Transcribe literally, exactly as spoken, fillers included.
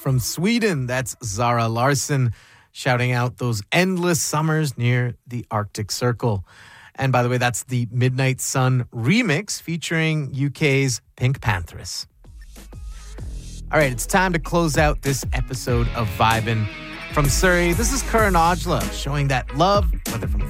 from Sweden. That's Zara Larsson shouting out those endless summers near the Arctic Circle. And by the way, that's the Midnight Sun remix featuring U K's Pink Panthers. All right, it's time to close out this episode of Vibin'. From Surrey, this is Karan Aujla showing that love, whether from